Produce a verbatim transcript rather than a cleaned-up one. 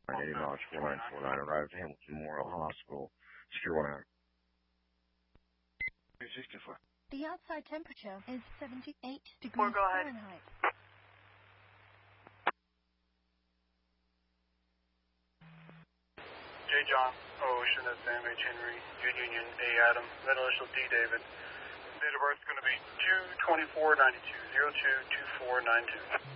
eighty miles, four nine four nine, arrived at Hamilton Memorial Hospital. Secure one hour. three sixty-four. The outside temperature is seventy-eight degrees Four, go ahead. Fahrenheit. J. John, Ocean, that's M H Henry, U Union, A. Adam, middle initial D. David. Date of birth is going to be two twenty-four ninety-two, zero two two four nine two.